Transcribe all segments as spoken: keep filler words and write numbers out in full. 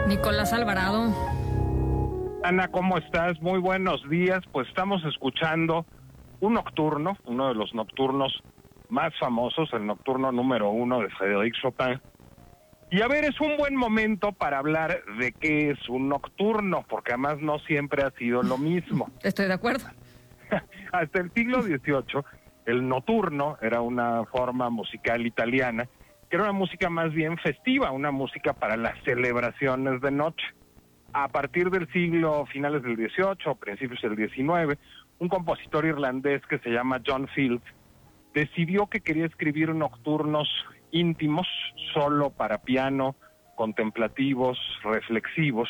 Nicolás Alvarado. Ana, ¿cómo estás? Muy buenos días. Pues estamos escuchando un nocturno, uno de los nocturnos más famosos, el nocturno número uno de Frédéric Chopin. Y a ver, es un buen momento para hablar de qué es un nocturno, porque además no siempre ha sido lo mismo. Estoy de acuerdo. Hasta el siglo dieciocho, el nocturno era una forma musical italiana, que era una música más bien festiva, una música para las celebraciones de noche. A partir del siglo, finales del dieciocho, principios del diecinueve, un compositor irlandés que se llama John Field decidió que quería escribir nocturnos íntimos, solo para piano, contemplativos, reflexivos,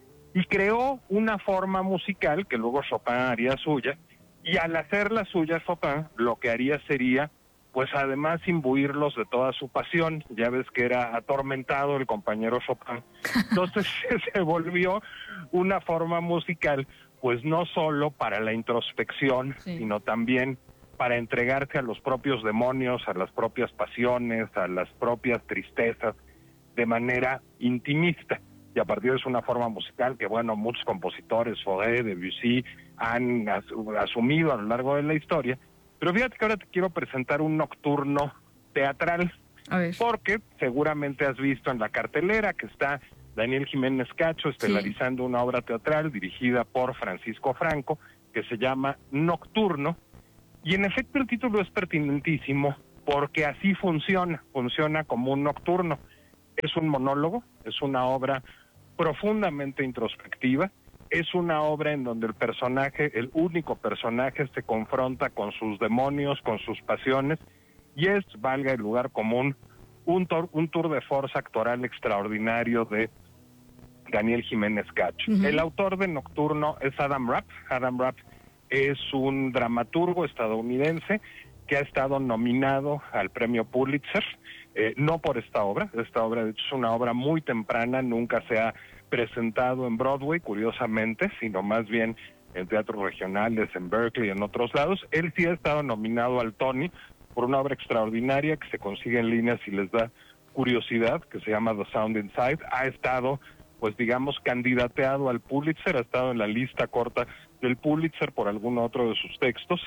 y creó una forma musical que luego Chopin haría suya, y al hacerla suya Chopin, lo que haría sería, pues además imbuirlos de toda su pasión. Ya ves que era atormentado el compañero Chopin. Entonces se volvió una forma musical, pues no solo para la introspección, sí, sino también para entregarse a los propios demonios, a las propias pasiones, a las propias tristezas, de manera intimista. Y a partir de eso una forma musical que, bueno, muchos compositores, Fauré, Debussy, han as asumido a lo largo de la historia. Pero fíjate que ahora te quiero presentar un nocturno teatral, a ver, porque seguramente has visto en la cartelera que está Daniel Jiménez Cacho estelarizando, sí, una obra teatral dirigida por Francisco Franco, que se llama Nocturno, y en efecto el título es pertinentísimo, porque así funciona, funciona como un nocturno. Es un monólogo, es una obra profundamente introspectiva, es una obra en donde el personaje, el único personaje, se confronta con sus demonios, con sus pasiones, y es, valga el lugar común, un, tor un tour de force actoral extraordinario de Daniel Jiménez Cacho. Uh-huh. El autor de Nocturno es Adam Rapp. Adam Rapp es un dramaturgo estadounidense que ha estado nominado al premio Pulitzer, eh, no por esta obra. Esta obra, de hecho, es una obra muy temprana, nunca se ha presentado en Broadway, curiosamente, sino más bien en teatros regionales, en Berkeley, en otros lados. Él sí ha estado nominado al Tony por una obra extraordinaria que se consigue en línea si les da curiosidad, que se llama The Sound Inside. Ha estado, pues digamos, candidateado al Pulitzer, ha estado en la lista corta del Pulitzer por alguno otro de sus textos.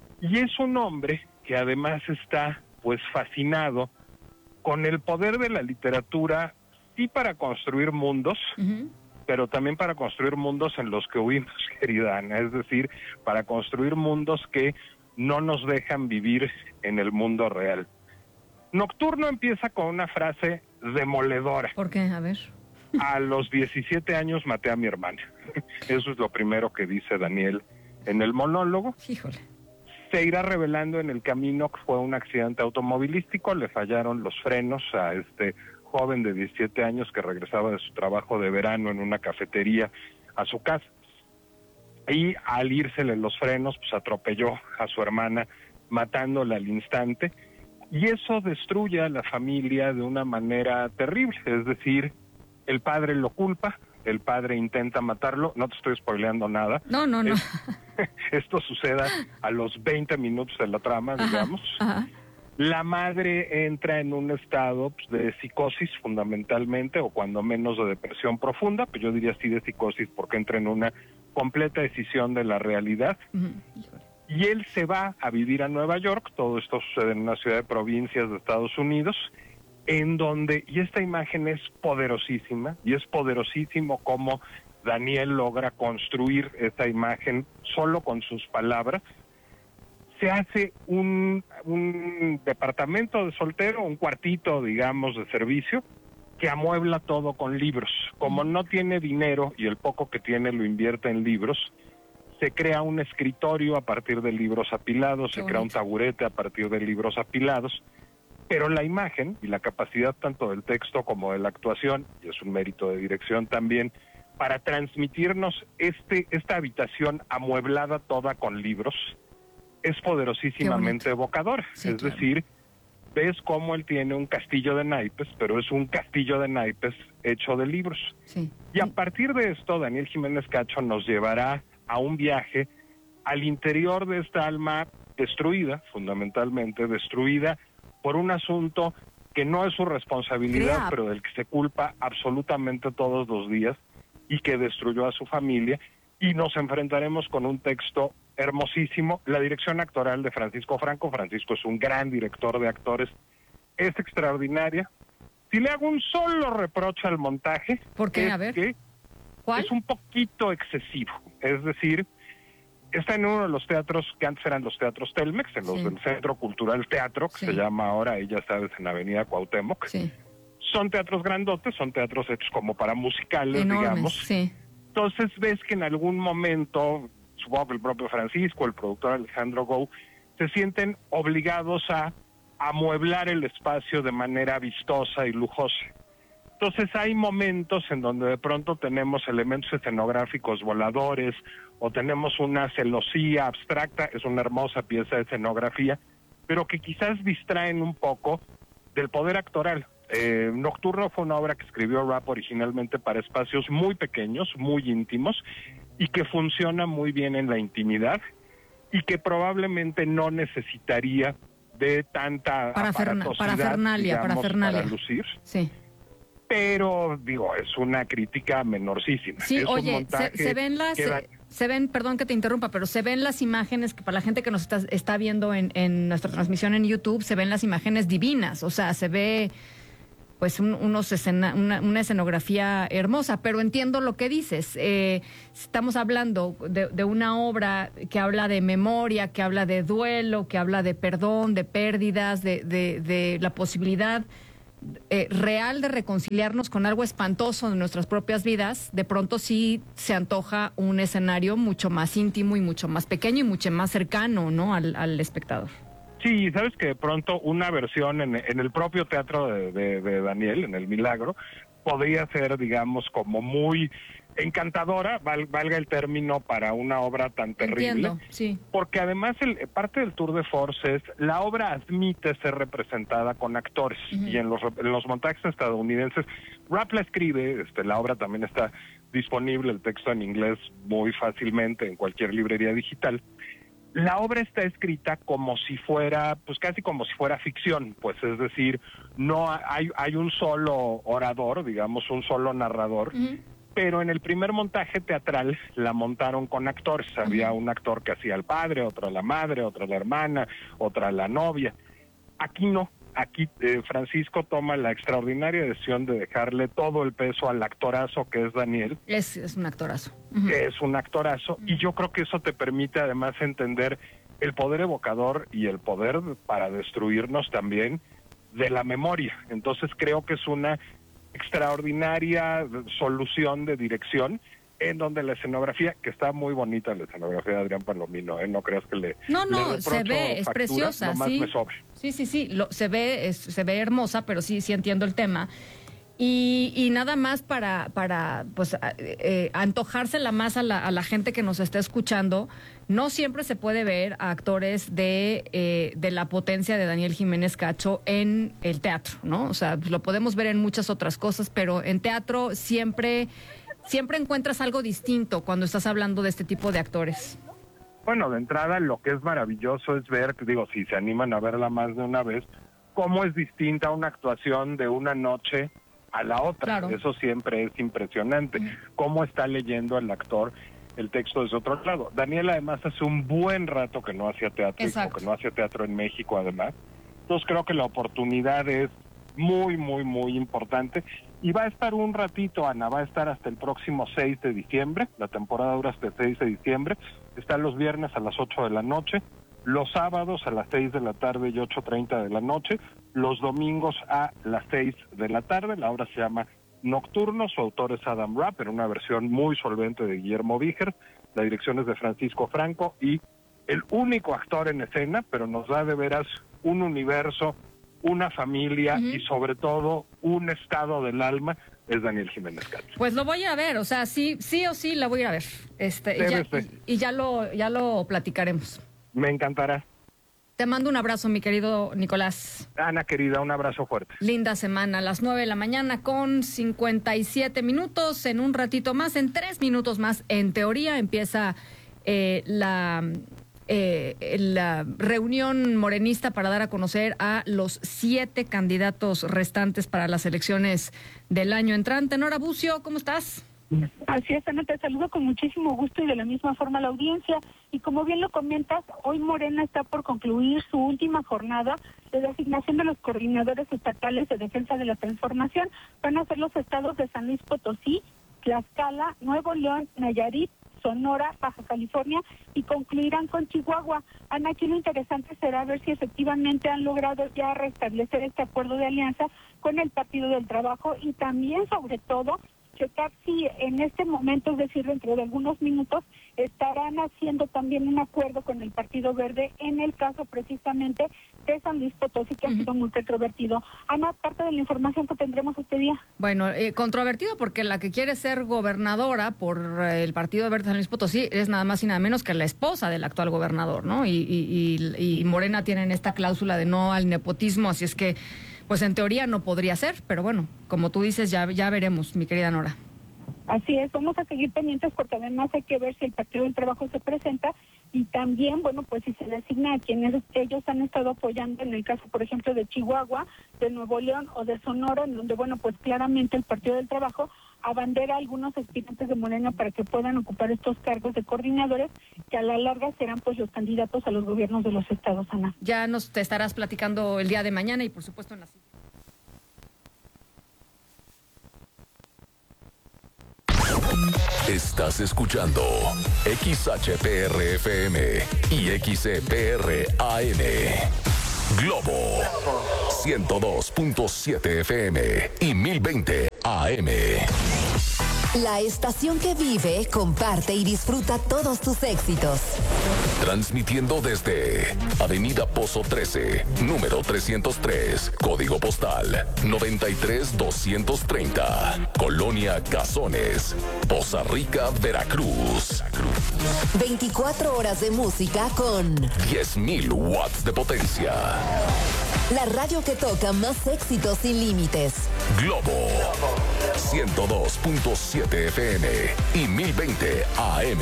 Y es un hombre que además está, pues, fascinado con el poder de la literatura, sí, para construir mundos, uh-huh, pero también para construir mundos en los que huimos, querida Ana, es decir, para construir mundos que no nos dejan vivir en el mundo real. Nocturno empieza con una frase demoledora. ¿Por qué? A ver. A los diecisiete años maté a mi hermana. Eso es lo primero que dice Daniel en el monólogo. Híjole. Se irá revelando en el camino que fue un accidente automovilístico, le fallaron los frenos a este joven de diecisiete años que regresaba de su trabajo de verano en una cafetería a su casa. Y al írsele los frenos, pues atropelló a su hermana, matándola al instante. Y eso destruye a la familia de una manera terrible. Es decir, el padre lo culpa, el padre intenta matarlo. No te estoy spoileando nada. No, no, no. Es, esto sucede a los veinte minutos de la trama, digamos. Ajá, ajá. La madre entra en un estado, pues, de psicosis fundamentalmente, o cuando menos de depresión profunda, pues yo diría sí de psicosis porque entra en una completa decisión de la realidad. Uh-huh. Y él se va a vivir a Nueva York. Todo esto sucede en una ciudad de provincias de Estados Unidos, en donde, y esta imagen es poderosísima, y es poderosísimo cómo Daniel logra construir esta imagen solo con sus palabras. Se hace un, un departamento de soltero, un cuartito, digamos, de servicio, que amuebla todo con libros. Como no tiene dinero y el poco que tiene lo invierte en libros, se crea un escritorio a partir de libros apilados, se crea un taburete a partir de libros apilados, pero la imagen y la capacidad tanto del texto como de la actuación, y es un mérito de dirección también, para transmitirnos este esta habitación amueblada toda con libros, es poderosísimamente evocador. Sí, es claro. decir, ves cómo él tiene un castillo de naipes, pero es un castillo de naipes hecho de libros. Sí. Y a partir de esto, Daniel Jiménez Cacho nos llevará a un viaje al interior de esta alma destruida, fundamentalmente destruida por un asunto que no es su responsabilidad, Crea. pero del que se culpa absolutamente todos los días y que destruyó a su familia. Y nos enfrentaremos con un texto hermosísimo. La dirección actoral de Francisco Franco, Francisco es un gran director de actores, es extraordinaria. Si le hago un solo reproche al montaje, ¿Por qué? es A ver. que ¿Cuál? es un poquito excesivo. Es decir, está en uno de los teatros que antes eran los teatros Telmex, en los Sí. del Centro Cultural Teatro, que Sí. se llama ahora, ahí ya sabes, en Avenida Cuauhtémoc. Sí. Son teatros grandotes, son teatros hechos como para musicales, Enormes, digamos. sí. Entonces ves que en algún momento, supongo que el propio Francisco, el productor Alejandro Gou, se sienten obligados a amueblar el espacio de manera vistosa y lujosa. Entonces hay momentos en donde de pronto tenemos elementos escenográficos voladores o tenemos una celosía abstracta, es una hermosa pieza de escenografía, pero que quizás distraen un poco del poder actoral. Eh, Nocturno fue una obra que escribió Rapp originalmente para espacios muy pequeños, muy íntimos, y que funciona muy bien en la intimidad, y que probablemente no necesitaría de tanta Paraferna- aparatosidad, parafernalia, digamos, parafernalia. para lucir. Sí. Pero, digo, es una crítica menorcísima. Sí, es un oye, se, montaje se ven las, que da- eh, se ven, perdón que te interrumpa, pero se ven las imágenes que para la gente que nos está, está viendo en, en nuestra transmisión en YouTube, se ven las imágenes divinas, o sea, se ve pues un- unos escena, una, una escenografía hermosa, pero entiendo lo que dices. Eh, estamos hablando de, de una obra que habla de memoria, que habla de duelo, que habla de perdón, de pérdidas, de, de, de la posibilidad eh, real de reconciliarnos con algo espantoso de nuestras propias vidas. De pronto sí se antoja un escenario mucho más íntimo y mucho más pequeño y mucho más cercano, ¿no?, al, al espectador. Sí, sabes que de pronto una versión en, en el propio teatro de, de, de Daniel, en el Milagro, podría ser, digamos, como muy encantadora, val, valga el término, para una obra tan terrible. Entiendo, sí. Porque además el, parte del tour de force es, la obra admite ser representada con actores, uh-huh. y en los, en los montajes estadounidenses, Rapp la escribe, este, la obra también está disponible, el texto en inglés muy fácilmente en cualquier librería digital. La obra está escrita como si fuera, pues casi como si fuera ficción, pues es decir, no hay, hay un solo orador, digamos, un solo narrador, uh-huh. pero en el primer montaje teatral la montaron con actores. Uh-huh. Había un actor que hacía al padre, otro a la madre, otra a la hermana, otra a la novia. Aquí no. Aquí eh, Francisco toma la extraordinaria decisión de dejarle todo el peso al actorazo que es Daniel. Es, es un actorazo. Uh-huh. Que es un actorazo, uh-huh. y yo creo que eso te permite además entender el poder evocador y el poder para destruirnos también de la memoria. Entonces creo que es una extraordinaria solución de dirección, en donde la escenografía, que está muy bonita la escenografía de Adrián Palomino, ¿eh? No creas que le No, no, le se ve, es factura, preciosa, nomás sí. me sobre. Sí, sí, sí, lo, se ve es, se ve hermosa, pero sí, sí entiendo el tema. Y, y nada más para, para pues, eh, antojársela más a la, a la gente que nos está escuchando, no siempre se puede ver a actores de, eh, de la potencia de Daniel Jiménez Cacho en el teatro, ¿no? O sea, lo podemos ver en muchas otras cosas, pero en teatro siempre... Siempre encuentras algo distinto cuando estás hablando de este tipo de actores. Bueno, de entrada lo que es maravilloso es ver, digo, si se animan a verla más de una vez, cómo es distinta una actuación de una noche a la otra. Claro. Eso siempre es impresionante. Uh-huh. Cómo está leyendo el actor el texto desde otro lado. Daniel además hace un buen rato que no hacía teatro, o que no hacía teatro en México además. Entonces creo que la oportunidad es muy, muy, muy importante. Y va a estar un ratito, Ana, va a estar hasta el próximo seis de diciembre, la temporada dura hasta el seis de diciembre, está los viernes a las ocho de la noche, los sábados a las seis de la tarde y ocho treinta de la noche, los domingos a las seis de la tarde. La obra se llama Nocturno, su autor es Adam Rapp, en una versión muy solvente de Guillermo Víger, la dirección es de Francisco Franco, y el único actor en escena, pero nos da de veras un universo, una familia, uh-huh. y sobre todo un estado del alma, es Daniel Jiménez Cacho. Pues lo voy a ver, o sea, sí, sí o sí la voy a ir a ver. Este, y ya, y, y ya lo, ya lo platicaremos. Me encantará. Te mando un abrazo, mi querido Nicolás. Ana, querida, un abrazo fuerte. Linda semana, a las nueve de la mañana con cincuenta y siete minutos. En un ratito más, en tres minutos más, en teoría, empieza eh, la... eh, la reunión morenista para dar a conocer a los siete candidatos restantes para las elecciones del año entrante. Nora Bucio, ¿cómo estás? Así es, Ana, te saludo con muchísimo gusto y de la misma forma a la audiencia. Y como bien lo comentas, hoy Morena está por concluir su última jornada de designación de los coordinadores estatales de defensa de la transformación. Van a ser los estados de San Luis Potosí, Tlaxcala, Nuevo León, Nayarit, Sonora, Baja California y concluirán con Chihuahua. Ana, aquí lo interesante será ver si efectivamente han logrado ya restablecer este acuerdo de alianza con el Partido del Trabajo y también, sobre todo, checar si en este momento, es decir, dentro de algunos minutos, estarán haciendo también un acuerdo con el Partido Verde en el caso precisamente de San Luis Potosí, que uh-huh. ha sido muy controvertido. Ana, parte de la información que tendremos este día. Bueno, eh, controvertido porque la que quiere ser gobernadora por eh, el Partido Verde de San Luis Potosí es nada más y nada menos que la esposa del actual gobernador, ¿no? Y, y, y, y Morena tienen esta cláusula de no al nepotismo, así es que pues en teoría no podría ser, pero bueno, como tú dices, ya, ya veremos, mi querida Nora. Así es, vamos a seguir pendientes porque además hay que ver si el Partido del Trabajo se presenta y también, bueno, pues si se designa a quienes ellos han estado apoyando en el caso, por ejemplo, de Chihuahua, de Nuevo León o de Sonora, en donde, bueno, pues claramente el Partido del Trabajo abandera a algunos aspirantes de Morena para que puedan ocupar estos cargos de coordinadores que a la larga serán pues los candidatos a los gobiernos de los estados, Ana. Ya nos te estarás platicando el día de mañana y por supuesto en la cita. Estás escuchando X H P R F M y X E P R A N. Globo ciento dos punto siete F M y mil veinte A M. La estación que vive, comparte y disfruta todos tus éxitos. Transmitiendo desde Avenida Pozo trece, número trescientos tres, código postal noventa y tres doscientos treinta, Colonia Cazones, Poza Rica, Veracruz. veinticuatro horas de música con diez mil watts de potencia. La radio que toca más éxitos sin límites. Globo ciento dos punto siete F M y mil veinte A M.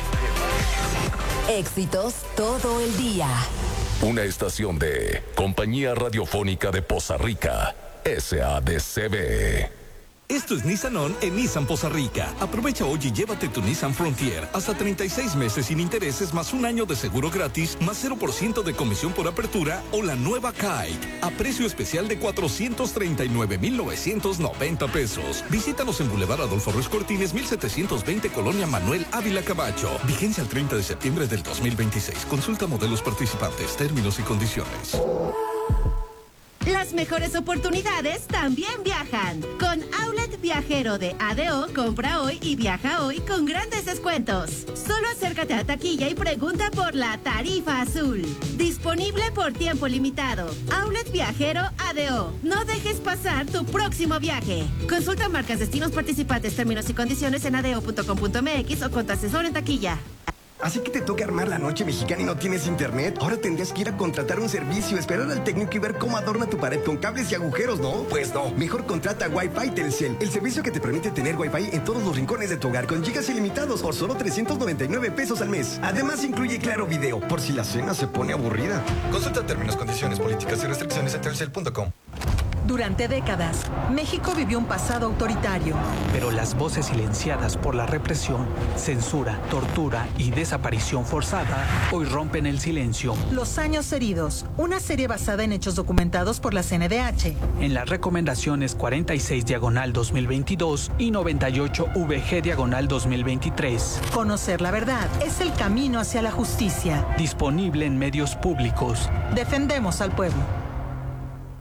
Éxitos todo el día. Una estación de Compañía Radiofónica de Poza Rica, S A D C B. Esto es Nissan On en Nissan Poza Rica. Aprovecha hoy y llévate tu Nissan Frontier hasta treinta y seis meses sin intereses más un año de seguro gratis más cero por ciento de comisión por apertura o la nueva Kite a precio especial de cuatrocientos treinta y nueve mil novecientos noventa pesos. Visítanos en Boulevard Adolfo Ruiz Cortines mil setecientos veinte, Colonia Manuel Ávila Camacho. Vigencia el treinta de septiembre del dos mil veintiséis. Consulta modelos participantes, términos y condiciones. Las mejores oportunidades también viajan. Con Outlet Viajero de A D O, compra hoy y viaja hoy con grandes descuentos. Solo acércate a taquilla y pregunta por la tarifa azul. Disponible por tiempo limitado. Outlet Viajero A D O. No dejes pasar tu próximo viaje. Consulta marcas, destinos participantes, términos y condiciones en adeo punto com punto m x o con tu asesor en taquilla. ¿Así que te toca armar la noche mexicana y no tienes internet? Ahora tendrías que ir a contratar un servicio, esperar al técnico y ver cómo adorna tu pared con cables y agujeros, ¿no? Pues no. Mejor contrata Wi-Fi Telcel, el servicio que te permite tener Wi-Fi en todos los rincones de tu hogar con gigas ilimitados por solo trescientos noventa y nueve pesos al mes. Además, incluye Claro Video, por si la cena se pone aburrida. Consulta términos, condiciones, políticas y restricciones en telcel punto com. Durante décadas, México vivió un pasado autoritario. Pero las voces silenciadas por la represión, censura, tortura y desaparición forzada hoy rompen el silencio. Los años heridos, una serie basada en hechos documentados por la C N D H. En las recomendaciones cuarenta y seis diagonal dos mil veintidós y noventa y ocho V G diagonal dos mil veintitrés. Conocer la verdad es el camino hacia la justicia. Disponible en medios públicos. Defendemos al pueblo.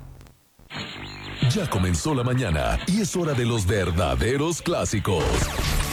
Ya comenzó la mañana y es hora de los verdaderos clásicos.